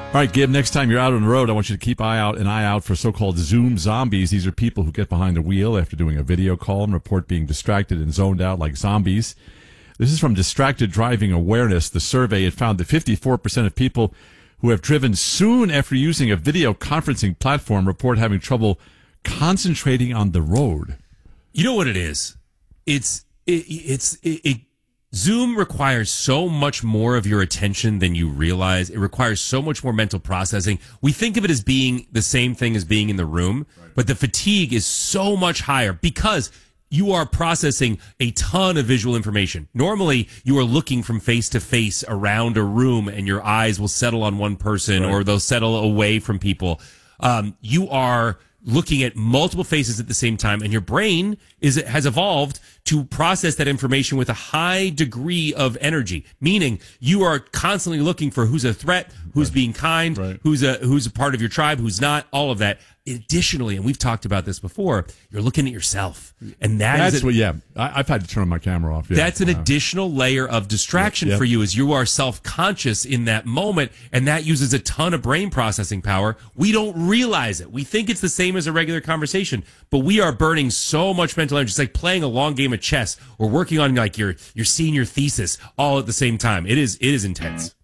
All right, Gib, next time you're out on the road, I want you to keep an eye out for so-called Zoom zombies. These are people who get behind the wheel after doing a video call and report being distracted and zoned out like zombies. This is from Distracted Driving Awareness. The survey had found that 54% of people who have driven soon after using a video conferencing platform report having trouble concentrating on the road. You know what it is? Zoom requires so much more of your attention than you realize. It requires so much more mental processing. We think of it as being the same thing as being in the room, but the fatigue is so much higher because you are processing a ton of visual information. Normally, you are looking from face to face around a room and your eyes will settle on one person or they'll settle away from people. You are looking at multiple faces at the same time, and your brain has evolved to process that information with a high degree of energy, meaning you are constantly looking for who's a threat, who's being kind, who's a part of your tribe, who's not, all of that. Additionally, and we've talked about this before, you're looking at yourself. And I've had to turn my camera off. Yeah. That's an additional layer of distraction for you as you are self-conscious in that moment, and that uses a ton of brain processing power. We don't realize it. We think it's the same as a regular conversation, but we are burning so much mental energy. It's like playing a long game of chess or working on like your senior thesis all at the same time. It is intense.